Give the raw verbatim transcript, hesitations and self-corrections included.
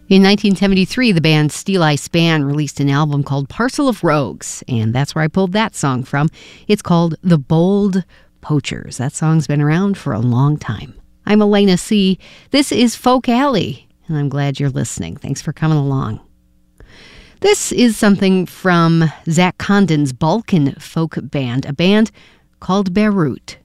In nineteen seventy-three, the band Steeleye Span released an album called Parcel of Rogues, and that's where I pulled that song from. It's called The Bold Poachers. That song's been around for a long time. I'm Elena C. This is Folk Alley, and I'm glad you're listening. Thanks for coming along. This is something from Zach Condon's Balkan folk band, a band called Beirut.